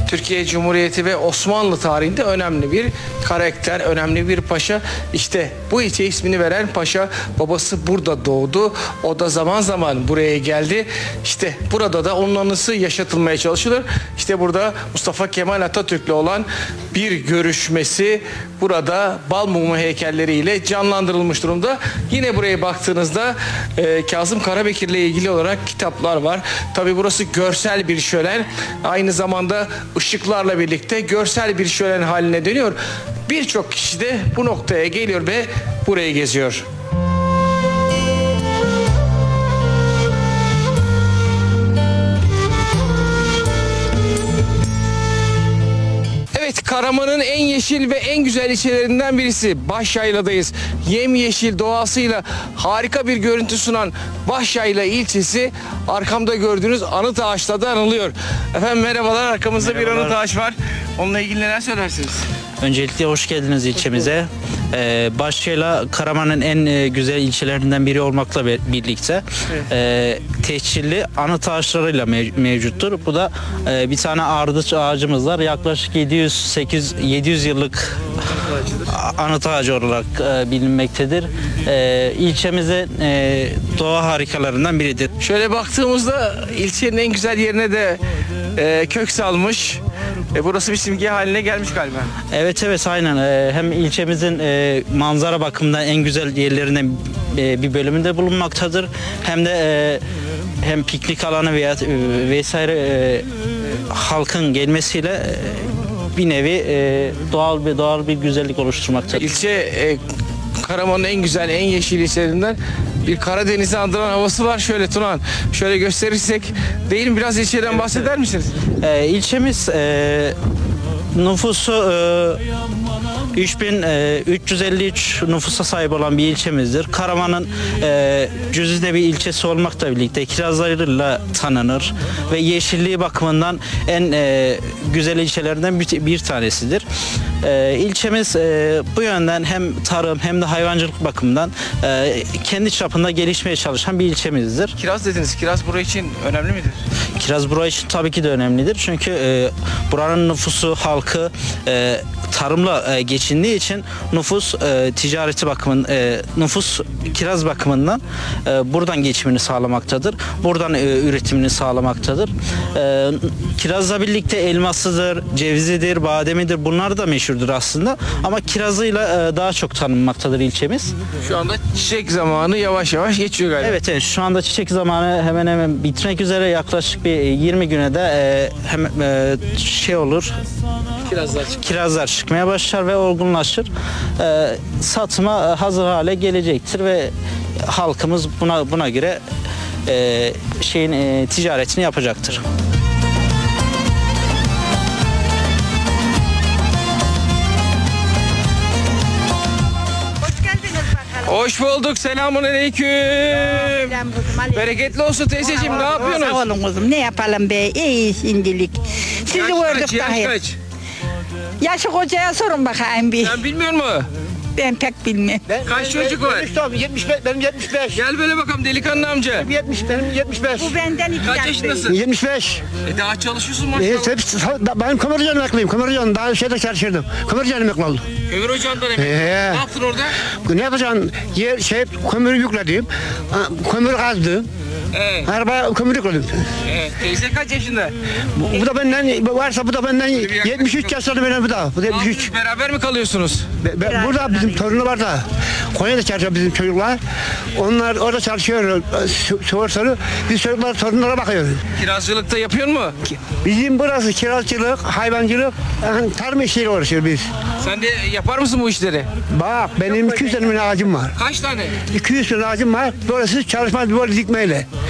Türkiye Cumhuriyeti ve Osmanlı tarihinde önemli bir karakter, önemli bir paşa. İşte bu ilçe ismini veren paşa, babası burada doğdu. O da zaman zaman buraya geldi. İşte burada da onun anısı yaşatılmaya çalışılır. İşte burada Mustafa Kemal Atatürk'le olan bir görüşmesi burada bal mumu heykelleriyle canlandırılmış durumda. Yine buraya baktığınızda Kazım Karabekir'le ilgili olarak kitaplar var. Tabi burası görsel bir şölen. Aynı zamanda ışıklarla birlikte görsel bir şölen haline dönüyor. Birçok kişi de bu noktaya geliyor ve burayı geziyor. Evet, Karaman'ın en yeşil ve en güzel ilçelerinden birisi Başyaylı'dayız. Yemyeşil doğasıyla harika bir görüntü sunan Başyaylı ilçesi arkamda gördüğünüz anıt ağaçla da anılıyor. Efendim merhabalar, arkamızda bir anıt ağaç var. Onunla ilgili neler söylersiniz? Öncelikle hoş geldiniz ilçemize. Başyaylı Karaman'ın en güzel ilçelerinden biri olmakla birlikte tehcilli anıt ağaçlarıyla mevcuttur. Bu da bir tane ardıç ağacımız var. Yaklaşık 700 yıllık anıt ağacı olarak bilinmektedir. İlçemizin doğa harikalarından biridir. Şöyle baktığımızda ilçenin en güzel yerine de kök salmış. Burası bir simge haline gelmiş galiba. Evet aynen. Hem ilçemizin manzara bakımından en güzel yerlerinden bir bölümünde bulunmaktadır. Hem de hem piknik alanı veya vesaire halkın gelmesiyle bir nevi doğal bir güzellik oluşturmaktadır. İlçe Karaman'ın en güzel, en yeşil ilçelerinden. Bir Karadeniz'i andıran havası var. Şöyle Tunan, şöyle gösterirsek değil mi? Biraz ilçeden bahseder misiniz? İlçemiz nüfusu 3353 nüfusa sahip olan bir ilçemizdir. Karaman'ın cüzide bir ilçesi olmakla birlikte kirazlarıyla tanınır ve yeşilliği bakımından en güzel ilçelerden bir tanesidir. İlçemiz bu yönden hem tarım hem de hayvancılık bakımından kendi çapında gelişmeye çalışan bir ilçemizdir. Kiraz dediniz. Kiraz burası için önemli midir? Kiraz burası için tabii ki de önemlidir. Çünkü buranın nüfusu, halkı tarımla geçindiği için nüfus ticareti bakımından, nüfus kiraz bakımından buradan geçimini sağlamaktadır. Buradan üretimini sağlamaktadır. Kirazla birlikte elmasıdır, cevizidir, bademidir. Bunlar da meşhurdur aslında. Ama kirazıyla daha çok tanınmaktadır ilçemiz. Şu anda çiçek zamanı yavaş yavaş geçiyor galiba. Evet. Şu anda çiçek zamanı hemen hemen bitmek üzere. Yaklaşık bir 20 güne de olur. Kirazlar çıkmaya başlar ve olgunlaşır. Satıma hazır hale gelecektir ve halkımız buna göre ticaretini yapacaktır. Hoş bulduk. Selamünaleyküm. Bereketli olsun teyzeciğim. Ne yapıyorsunuz? Sağ olun kızım. Ne yapalım be? İyi şimdilik. Sizi gördük daha. Kaç? Yaşı kocaya sorun bakayım bir. Sen bilmiyor musun? Ben pek bilmem. Kaç çocuk var? 75, benim 75. Gel böyle bakalım delikanlı amca. 70, benim 75. Bu benden iki Kaç yaş yaşındasın? 75. Daha çalışıyorsun maşallah. Benim kömürcü emekliyim, kömürcü. Daha şeyde çalışırdım. Kömürcü emekli oldum. Kömür ocağından emekli. Ne yaptın orada? Ne yapacaksın? Kömürü yükledim. Kömür kazdım. Araba kömür yükledim. Teyze kaç yaşında? Bu da benden, varsa bu da benden 73 yaşında benim bu da. Bu da 73. Beraber mi kalıyorsunuz? Burada bizim torunu var da. Konya'da çalışıyor bizim çocuklar. Onlar orada çalışıyor. Sonra biz çocuklar torunlara bakıyoruz. Kirazcılıkta yapıyor mu? Bizim burası kirazcılık, hayvancılık, tarım işleriyle uğraşıyoruz biz. Sen de yapar mısın bu işleri? Bak benim 200 tane ağacım var. Kaç tane? 200 tane ağacım var. Burası çalışmaz böyle dikmeyle.